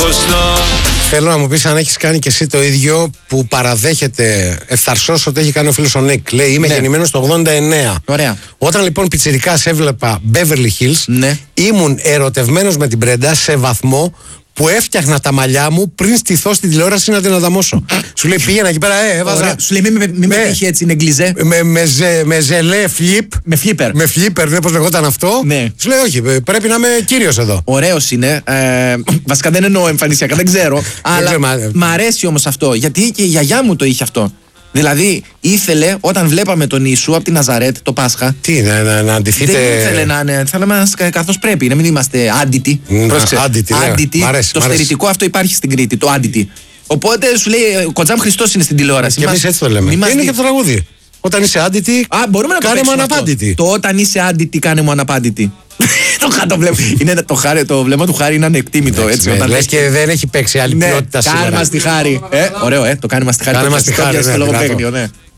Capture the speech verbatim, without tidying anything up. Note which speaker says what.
Speaker 1: Θέλω να μου πεις αν έχεις κάνει και εσύ το ίδιο που παραδέχεται ευθαρσός ότι έχει κάνει ο φίλος ο Νίκ. Λέει είμαι ναι. γεννημένος το ογδόντα εννέα.
Speaker 2: Ωραία.
Speaker 1: Όταν λοιπόν πιτσιρικάς έβλεπα Beverly Hills,
Speaker 2: ναι.
Speaker 1: ήμουν ερωτευμένος με την Μπρέντα σε βαθμό που έφτιαχνα τα μαλλιά μου πριν στηθώ στην τηλεόραση να την αδαμώσω. Σου λέει πήγαινα εκεί πέρα, ε, έβαζα.
Speaker 2: Ωραία. Σου λέει μην με, μη με τύχει έτσι, είναι γκλιζέ.
Speaker 1: Με, με, ζε, με ζελέ φλιπ.
Speaker 2: Με φλίπερ.
Speaker 1: Με φλίπερ, δεν πώς λεγόταν αυτό.
Speaker 2: Ναι.
Speaker 1: Σου λέει όχι, πρέπει να είμαι κύριος εδώ.
Speaker 2: Ωραίος είναι. Ε, βασικά δεν εννοώ εμφανισιακά, δεν ξέρω. αλλά μ' αρέσει όμως αυτό. Γιατί και η γιαγιά μου το είχε αυτό. Δηλαδή ήθελε όταν βλέπαμε τον Ιησού από τη Ναζαρέτ το Πάσχα.
Speaker 1: Τι, να, να, να αντιθείτε.
Speaker 2: Δεν ήθελε να είναι. Θέλαμε καθώς πρέπει, να μην είμαστε άντιτοι.
Speaker 1: Άντιτοι,
Speaker 2: άντιτοι. Το στερητικό αυτό υπάρχει στην Κρήτη, το άντιτι. Οπότε σου λέει ο Κοτζάμ Χριστός είναι στην τηλεόραση.
Speaker 1: Και εμείς έτσι το λέμε. Είναι δι... και το τραγούδι. Όταν είσαι άντιτη,
Speaker 2: Α, μπορούμε να το
Speaker 1: κάνε μου αναπάντητη.
Speaker 2: Το όταν είσαι άντιτη, κάνε μου αναπάντητη. το, βλέμμα, είναι το, χάρη, το βλέμμα του Χάρη είναι ανεκτήμητο. Έτσι,
Speaker 1: ναι, λες και δεν έχει παίξει άλλη
Speaker 2: ναι,
Speaker 1: ποιότητα σήμερα.
Speaker 2: Κάνε μας τη Χάρη. Ε, ωραίο, ε, το κάνε μας τη Χάρη.
Speaker 1: Κάνε μας τη Χάρη.